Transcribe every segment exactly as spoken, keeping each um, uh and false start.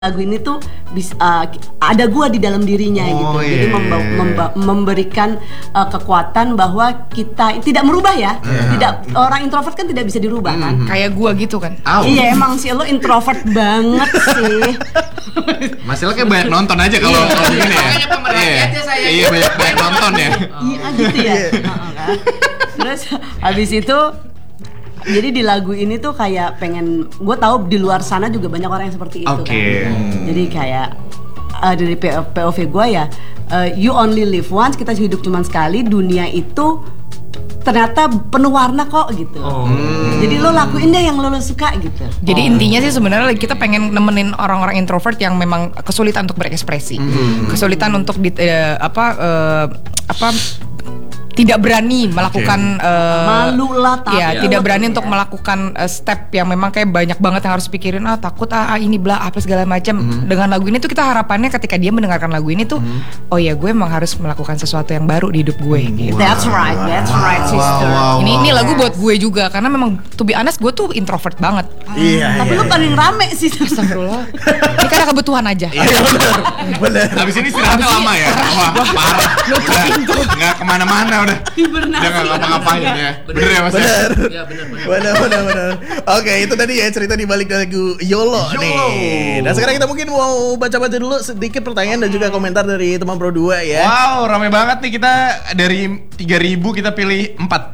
Lagu ini tuh bis, uh, ada gua di dalam dirinya oh, gitu, yeah. jadi memba- memba- memberikan uh, kekuatan bahwa kita tidak merubah ya, yeah. tidak orang introvert kan tidak bisa dirubah mm-hmm. kan, kayak gua gitu kan. Ow. Iya emang sih lo introvert banget sih. Masalah kayak banyak nonton aja kalau yeah. gini ya. Makanya pemerhati aja saya. Iya banyak banyak nonton ya. Iya gitu ya. Terus habis itu jadi di lagu ini tuh kayak pengen, gue tahu di luar sana juga banyak orang yang seperti itu okay. kan. Hmm. Jadi kayak uh, dari P O V gue ya, uh, you only live once, kita hidup cuma sekali, dunia itu ternyata penuh warna kok gitu. Oh. Hmm. Jadi lo lakuin deh yang lo, lo suka gitu. Jadi oh. intinya sih sebenarnya kita pengen nemenin orang-orang introvert yang memang kesulitan untuk berekspresi, hmm. kesulitan untuk di, uh, apa uh, apa tidak berani melakukan okay. uh, malu lah, takut ya, tidak berani ya. untuk melakukan uh, step yang memang kayak banyak banget yang harus pikirin, ah takut ah, ah ini bla apa segala macam. Mm-hmm. Dengan lagu ini tuh kita harapannya ketika dia mendengarkan lagu ini tuh mm-hmm. oh ya gue emang harus melakukan sesuatu yang baru di hidup gue gitu. That's right, that's right sister. Wow, wow, ini wow. ini lagu buat gue juga karena memang to be honest gue tuh introvert banget. Iya. Tapi iya, lu iya. paling rame sih. Astagfirullah. Ini karena kebutuhan aja. Iya benar. Benar. Habis ini istirahatnya lama ya. Wah, parah. Enggak kemana-mana udah. Udah nggak ngapa-ngapain ya. Bener ya Mas? Bener. Ya benar benar. Bener bener bener. Oke, itu tadi ya cerita di balik lagu YOLO, YOLO nih. Dan sekarang kita mungkin mau baca-baca dulu sedikit pertanyaan dan juga komentar dari teman Pro dua ya. Wow, ramai banget nih, kita dari tiga ribu kita pilih empat.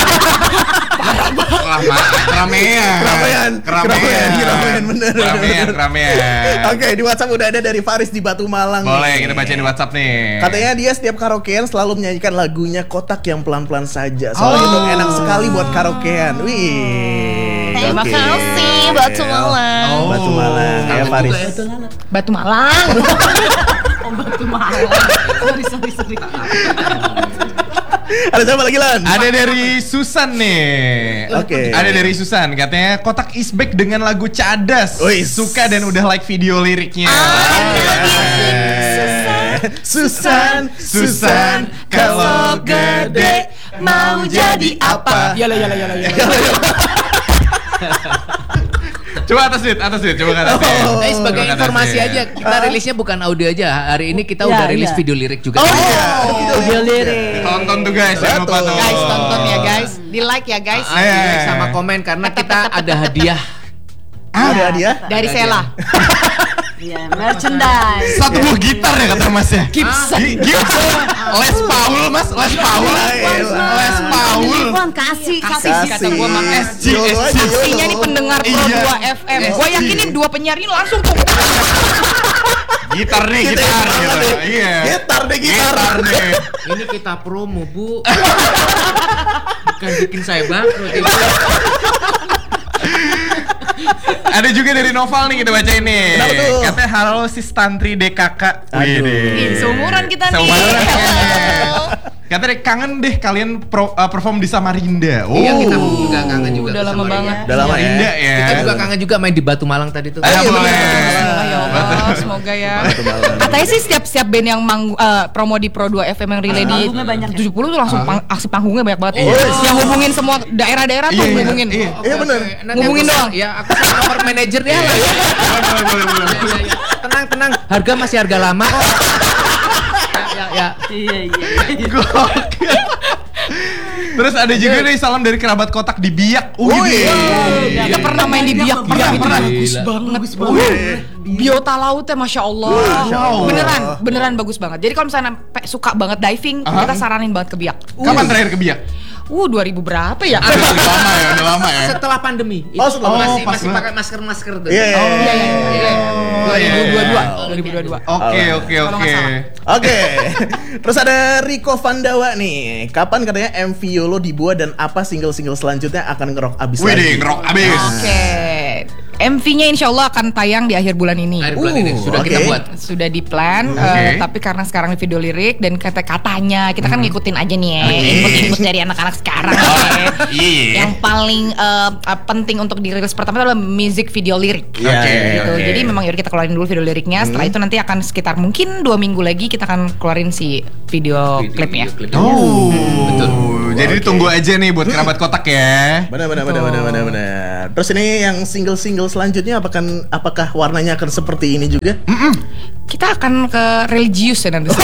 Keramaian. Keramaian. Keramaian. Keramaian bener. Keramaian, keramaian. Oke, di WhatsApp udah ada dari Faris di Batu Malang. Boleh nih. kita bacain di WhatsApp nih. Katanya dia setiap karaokean selalu menyanyikan lagunya Kotak yang pelan-pelan saja. Soalnya oh. itu enak sekali buat karaokean. Wih. Terima okay. kasih Batu Malang. Oh. Batu Malang ya Faris. Batu Malang. Oh Batu Malang. Sorry sorry sorry. Ada siapa lagi Lan? Ada dari Susan nih. Oke. Okay. Ada dari Susan, katanya Kotak is back dengan lagu Cadas. Wih. Suka dan udah like video liriknya. Susan, Susan, kalau gede mau jadi apa? Yalah yalah yalah yalah. Coba atas duit, atas duit, coba atas duit. Oh. Nah, sebagai Coba informasi atasnya. aja, kita rilisnya bukan audio aja. Hari ini kita Ya, udah rilis ya. video lirik juga. Oh, iya. Video lirik. Tonton tuh guys, jangan lupa tuh. Guys tonton ya guys, di like ya guys. Ah, di like sama komen karena kita ada hadiah. Ada dia? Dari Ada Sela. Iya, merchandise. Satu buah gitar ya kata Mas ya. Gibson. Gi- Gibson. Les Paul Mas, Les Paul. Les Paul. Ivan kasih kasih Kasih. Kata gua mah S G YOLO S G. aja, Pastinya nih pendengar Pro Iya. dua F M. Gua S G. yakinin dua penyiar ini langsung tuh. Gitar nih, gitar gitu. Iya. Gitar deh gitar. Gitar nih. Ini kita promo, Bu. Bukan bikin saya bangkrut. Ibu. Ada juga dari Noval nih kita baca ini. Kenapa tuh? Katanya halo sis Tantri D K K. Aduh. Widih. Seumuran kita nih. Seumuran. Hello. Katanya kangen deh kalian pro, uh, perform di Samarinda. Oh. Iya, kita juga kangen juga. Udah ke lama Samarinda. banget. Udah lama ya. Samarinda ya. Kita juga kangen juga main di Batu Malang tadi tuh. Ah, iya, boleh. Semoga ya Allah, semoga ya. Batu Malang. Katanya sih setiap setiap band yang mang, uh, promo di Pro dua F M yang relay di Panggungnya banyak ya? tujuh puluh tuh langsung pang, aksi panggungnya banyak banget. Iya. Yang hubungin semua daerah-daerah tuh Iya, iya, hubungin. iya. Iya benar. Nanti Ngomongin aku- doang. Ya, aku kasih nomor manajer dia lah. Boleh, boleh, boleh, boleh. Ya, ya, ya. Tenang, tenang. Harga masih harga lama kok. Ya, ya, ya. Iya iya. Gokil. Terus ada juga nih salam dari kerabat Kotak di Biak. Oh, iya. Kita pernah main di Biak, Pernah, Biak itu pernah. bagus Gila. banget. Bagus banget. Biota lautnya masya Allah. Masya Allah. Beneran, beneran bagus banget. Jadi kalau misalnya pe- suka banget diving, Aha. kita saranin banget ke Biak. Kapan terakhir ke Biak? Uh, dua ribu berapa ya? Udah lama ya, udah lama ya. Setelah pandemi. Oh, setelah masih pas masih banget. pakai masker-masker tuh. Iya. Iya, iya, iya. Oh, dua ribu dua puluh dua. iya. dua ribu dua puluh dua. Oke, oke, Kalau oke. nggak salah. Oke. Terus ada Rico Vandawa nih. Kapan katanya M V YOLO dibuat dan apa single-single selanjutnya akan ngerok abis Wih, lagi? ngerok abis. Oke. M V-nya insya Allah akan tayang di akhir bulan ini. Akhir bulan Uh, ini sudah oke. kita buat. Sudah di plan, Oke. eh, tapi karena sekarang di video lirik dan kata-katanya kita kan ngikutin aja nih ya, Oke. input-input dari anak-anak sekarang ya. Iya. Yang paling eh, eh, penting untuk dirilis pertama adalah music video lirik. Iya, Oke, iya, Gitu. oke. Jadi memang yaudah kita keluarin dulu video liriknya. Setelah itu nanti akan sekitar mungkin dua minggu lagi kita akan keluarin si video, Video- klipnya. video klipnya. Oh, Betul. Jadi okay. tunggu aja nih buat kerabat kotak ya. Benar benar benar benar benar benar. Terus ini yang single-single selanjutnya apakah apakah warnanya akan seperti ini juga? Mm-mm. Kita akan ke religius ya nanti.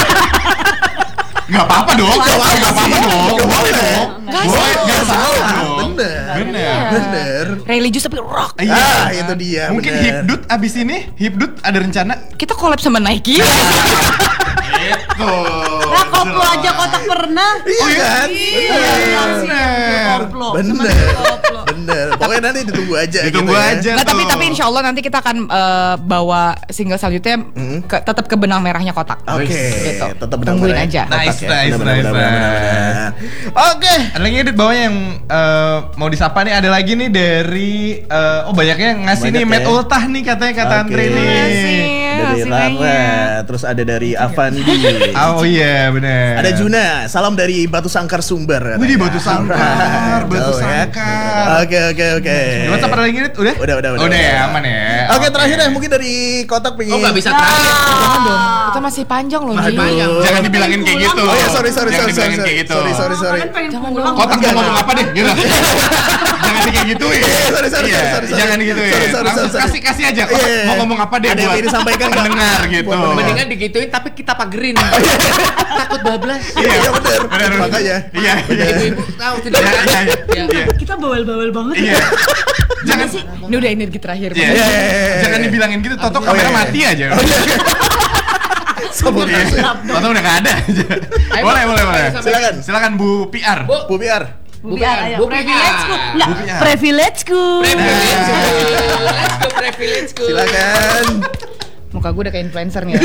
Gak apa-apa dong. Gak apa-apa dong. Gak boleh dong. Gak Boleh, salah. gak salah dong. Bener. Bener. Bener. Religius tapi rock. Iya. Ah, itu dia. Mungkin bener. Hipdut abis ini, Hipdut ada rencana Kita collab sama Nike. gitu. Nah, koplo aja kotak pernah. Iya kan? Iya, Bener. koplo. Bener. Bener. Pokoknya nanti ditunggu aja. Ditunggu gitu ya. aja Nggak, tapi tuh. tapi insya Allah nanti kita akan eh, bawa single selanjutnya ke, tetap ke benang merahnya kotak. Oke. Gitu. Tetap benar. Tungguin aja. Nice, nice, nice, nice. Oke. Ada lagi edit bawahnya yang eh, mau disapa nih. Ada lagi nih dari eh, oh banyaknya yang ngasih Banyak nih ya. Matt Ultah nih katanya kata Oke. Andre nih. Makasih. Dari Makasih Rara, banyak. terus ada dari Avandi. Oh iya bener. Ada Juna, salam dari Batu Sangkar Sumber. Wih, di Batu Sangkar, Alright, Batu jauh ya. Sangkar. Oke oke oke. Di WhatsApp ada lagi edit? Udah? Udah udah udah. Udah ya, aman ya. Oke terakhir ya mungkin dari kotak pengen. Oh nggak bisa terakhir. Jangan dong. Kita masih panjang loh. Masih Ji. panjang. Jangan dibilangin kayak gitu. Oh ya sorry sorry Jangan sorry sorry dibilangin sorry kayak gitu. sorry sorry sorry. Kan pengen Jangan pulang. dong. Kotak mau ngomong apa deh gitu. Jangan di kayak gituin. Sorry, sorry, Iya, sorry, sorry, sorry. jangan gitu ya. Sorry, sorry, Langsung sorry, sorry. kasih kasih aja kotak Iya, iya. mau ngomong apa deh Ada yang buat ingin disampaikan nggak? pendengar gitu. Buat pendengar. Mendingan digituin tapi kita pagerin. Takut bablas. Iya benar. Bener. Makanya. Iya, iya. Ibu-ibu tahu tidak. Iya, iya, iya. Ya. Iya. Kita bawel-bawel banget. Iya. Jangan Ini udah energi terakhir. Iya. Iya, iya, iya. Jangan dibilangin gitu, Toto Oh, kamera iya. mati aja. Sabotase. Toto udah gak ada aja. Boleh, boleh, boleh. Silakan. Silakan Bu P R. Bu, Bu Biar. Bu Biar, ayo. Bu Biar. Privilege-ku. Enggak, Bu Biar. privilege-ku. privilege. Let's go privilege ku. Silakan. Muka gue udah kayak influencer nih.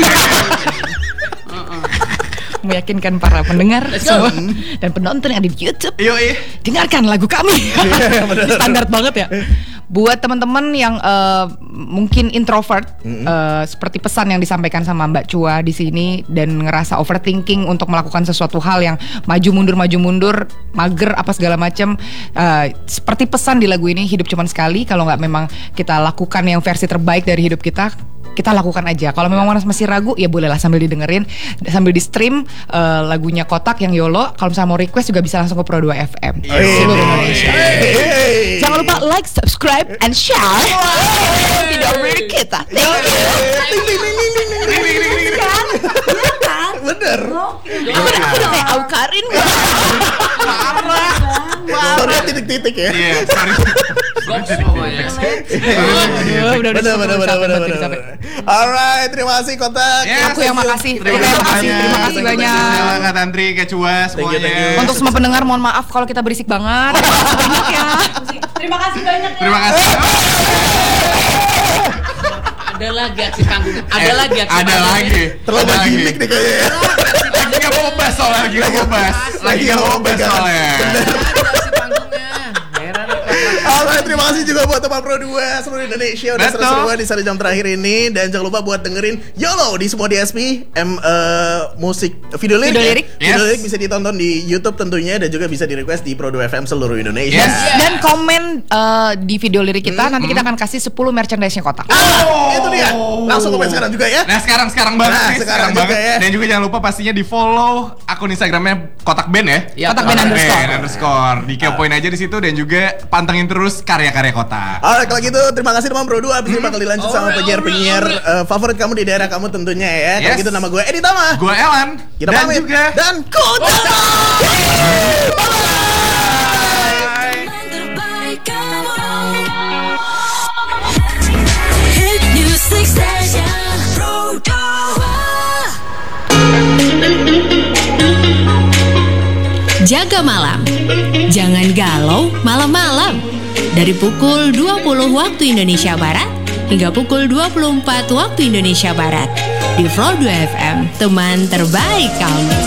Meyakinkan para pendengar Let's go. semua dan penonton yang ada di YouTube. Yo, iya. Dengarkan lagu kami. Standar banget ya. Buat teman-teman yang eh, mungkin introvert, eh, seperti pesan yang disampaikan sama Mbak Chua di sini dan ngerasa overthinking untuk melakukan sesuatu hal yang maju mundur maju mundur, mager apa segala macam. eh, seperti pesan di lagu ini, hidup cuman sekali. Kalau nggak memang kita lakukan yang versi terbaik dari hidup kita, kita lakukan aja. Kalau memang masih ragu, ya bolehlah sambil didengerin, sambil di stream eh, lagunya Kotak yang YOLO. Kalau misalnya mau request juga bisa langsung ke Pro dua F M. Seluruh Indonesia. Hey. Jangan lupa like, subscribe, and share. Video video kita. Thank you. Bener. Aku udah kayak Aukarin. Sorry titik-titik ya. Iya, sorry. Gok semuanya. Udah udah Bener bener bener bener bener. Alright, terima kasih Kotak. Yes, Aku yang makasih. Terima Terima kasih kasih. banyak. Terima kasih banyak. Terima kasih Tantri, Kecua Thank you, thank semuanya. you. Untuk semua pendengar, mohon maaf kalau kita berisik banget. Banyak ya. Terima kasih banyak ya. Terima kasih. Ada lagi aksi panggung. Ada lagi aksi Ada panggung. lagi. Terlalu Ada lagi. gimmick nih kayaknya ya. Lagi nggak mau ngebahas soalnya, lagi nggak mau ngebahas. Lagi nggak mau ngebahas soalnya. Ada aksi panggungnya. Heran aku. Alright, terima kasih juga buat teman Pro dua seluruh Indonesia udah Betul. seru-seruan di satu jam terakhir ini, dan jangan lupa buat dengerin YOLO di semua D S P, M eh, musik video lirik. Video ya? lirik. Video Yes. lirik bisa ditonton di YouTube tentunya, dan juga bisa di request di Pro dua F M seluruh Indonesia. Yes. Dan komen eh, di video lirik kita, nanti kita akan kasih sepuluh merchandise-nya Kotak. Ah, itu dia. Langsung komen sekarang juga ya. Nah sekarang sekarang banget Nah, nih, sekarang sekarang, juga banget. ya. Dan juga jangan lupa pastinya di follow akun Instagramnya Kotak Band ya. Ya, Kotak Band underscore. underscore. Dikepoin aja di situ dan juga pantengin terus karya-karya Kotak. Alright, kalau gitu terima kasih teman Pro dua. Abis ini bakal dilanjut sama Alright, penyiar-penyiar alright, eh, favorit kamu di daerah kamu tentunya ya. Kalau Yes. gitu nama gue Edi Tama. Gue Elan Kita dan pamit juga dan Kotak. terbaik kamu. Hit music station Pro dua. Jaga malam. Jangan galau malam-malam. Dari pukul dua puluh waktu Indonesia Barat hingga pukul dua puluh empat waktu Indonesia Barat. Di Pro dua F M, teman terbaik kamu.